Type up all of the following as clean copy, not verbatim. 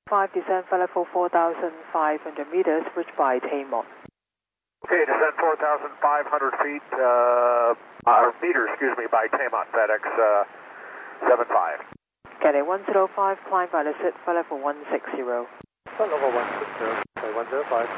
5 descent flight level 4,500 meters, reached by Taymon. Okay, descent 4,500 feet, meters, excuse me, by Taymon, FedEx 75. Cathay 105, climb by the set, flight level 160. Flight level 160, okay, 105.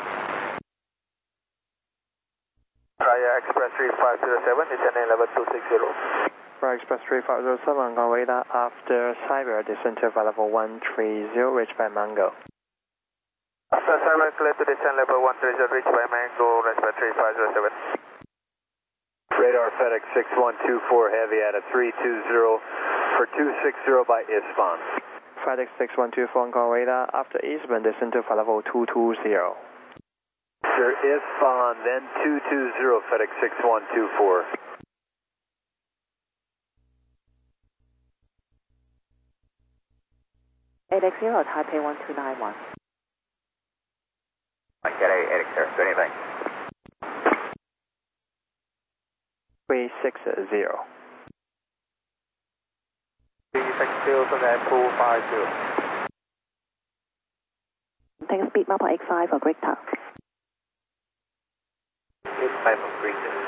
Raya Express 3507, descending level 260. Flight Express 3507, on radar after Cyber, descent to flight level 130, reached by Mango. After Cyber, clear to descend level 130, reached by Mango, respect 3507. Radar FedEx 6124, heavy at a 320 for 260 by Isfan. FedEx 6124, on radar after Eastbourne, descent to flight level 220. Sir, Isfan, then 220, FedEx 6124. ADX 0, Taipei 1291. Cathay, ADX 0, do anything. 360. 360, Command 250. Take speed Mapa X5 for Greek Tower. X5 for Greek Tower.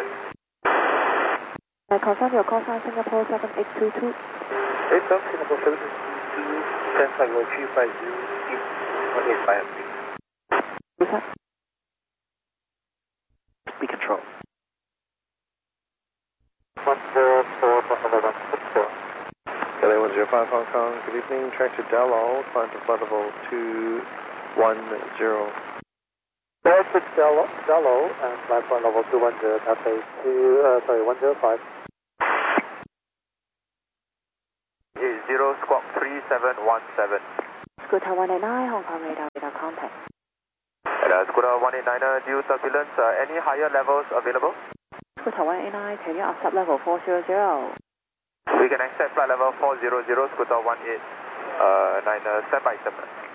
Confirm your call sign Singapore 7822. 8 Singapore 722, descent level 350, keep 185. Speed control. 104, level 164. Cathay 105 Hong Kong, good evening, track to Dello, climb to flight level 210. Track to Dello, and flight level 210, Cathay 105. 0 squawk 3717. Scooter 189, Hong Kong radar contact. Scooter 189, due turbulence, any higher levels available? Scooter 189, taking off sub level 400. We can accept flight level 400, Scooter 189, standby 7.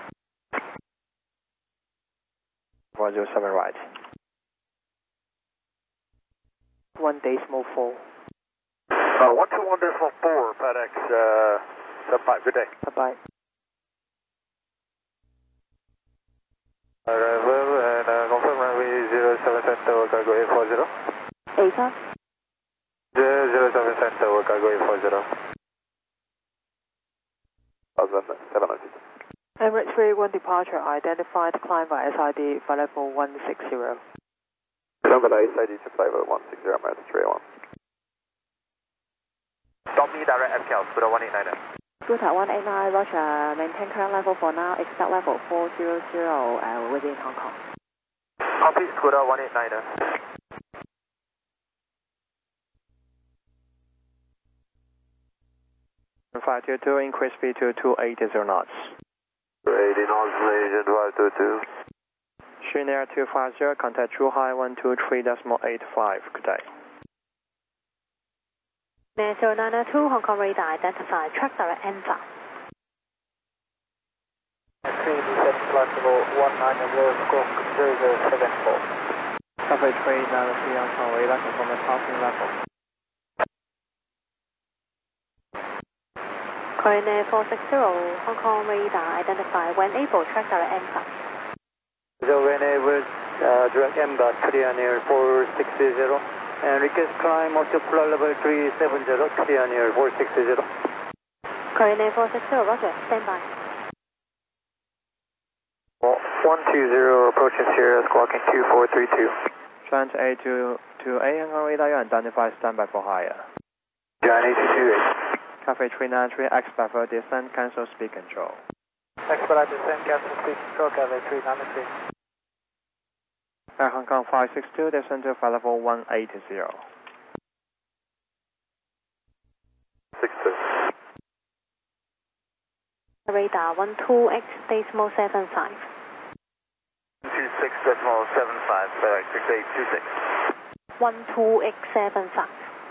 107 right. 1.4. 121.4, FedEx 75, good day. Bye-bye. Arrival and confirm runway 07 Center, cargo 840. 8 07 Center, cargo 840. 700. Emirates 31 departure, identified climb by SID, flight level 160. Remember the SID to flight level 160, Emirates 31. Stop me direct MCAL, Scooter 189. Scooter 189, Roger, maintain current level for now, expect level 400 within Hong Kong. Copy, Scooter 189. 522, increase speed to 280 knots. 280 knots, Malaysian 522. Shinner 250, contact Zhuhai 123.85, good day. National 902, Hong Kong radar identified, track direct N5. Descent flight level 190, squawk 0074. Cafe 393 Hong Kong radar, confirm the passing level. Coordinate 460, Hong Kong radar identified, when able, track direct N5. So whenever direct MBAT clear near 460 and request climb up to flight level 370, clear near 460. Coordinate 460, Roger, standby. 120 approaching Sierra, squawking 2432. Trent A to A Hong Kong radar, you identify standby for higher. John 828. Cafe 393, expect for descent, cancel speed control. Expedite descent, cancel speed control, Cafe 393. Air Hong Kong 562, descent to flight level 180. 62. Radar 12X decimal 75. 26.75, FedEx 6826. 12X75.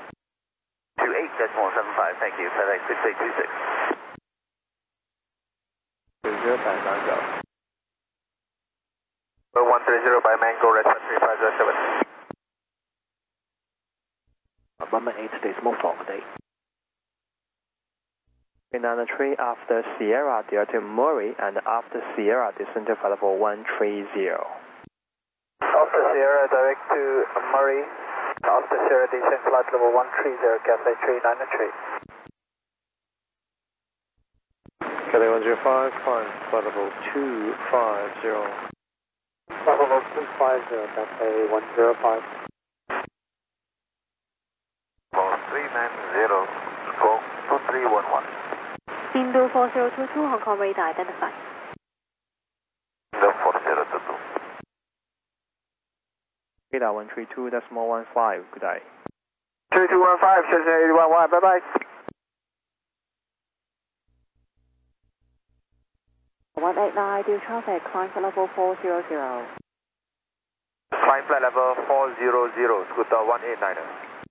28.75, thank you, FedEx 6826. 130 by Mango, respect 3507. 118 decimal 4, good day. 393 after Sierra Delta Murray and after Sierra descent to flight level 130. After Sierra direct to Murray, after Sierra descent flight level 130, Cathay 393. Cathay 105, climb flight level 250. Flight level 250, Cathay 105. 390, stroke 2311. Indo 4022, Hong Kong radar identified. Indo 4022. Radar 132.15, good day. 3215, Cessna 811, bye bye. 189, do traffic, climb flight level 400. Climb flight level 400, Scooter 189er.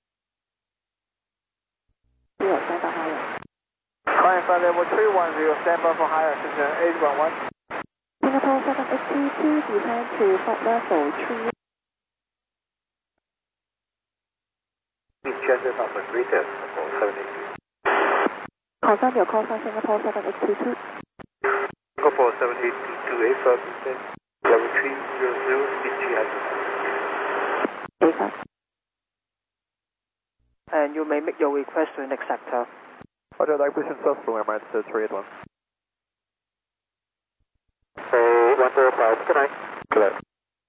Stand by higher. Climb flight level 310, stand by for higher, Cessna 811. Singapore 782, descend to flight level 3. Chances of the greatest for 72. Confirm your call from Singapore 7822. Singapore 7822, A5 descent, level 300, speed 300. A5. And you may make your request to the next sector. Roger, that position successful, Emirates 381. 105, good night. Good night.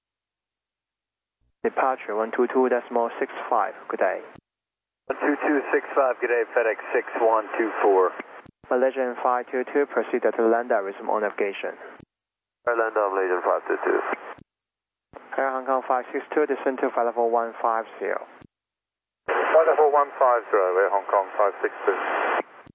Departure 122.65, good day. 12265, good day, FedEx 6124. Malaysian 522, proceed to Landa with on navigation. Orlando, Malaysian 522. Air Hong Kong 562, descend to flight level 150. Flight level 150, Air Hong Kong 562.